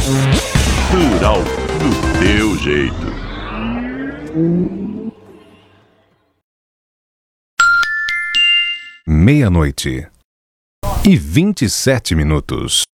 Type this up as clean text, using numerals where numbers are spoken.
Plural do teu jeito. Meia-noite e 27 minutos.